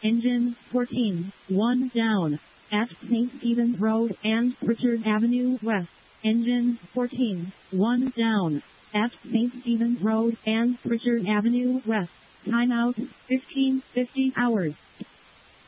Engine 14, 1 down. At St. Stephen's Road and Richard Avenue West. Engine 14, 1 down. At St. Stephen's Road and Richard Avenue West. Timeout 15:50 hours.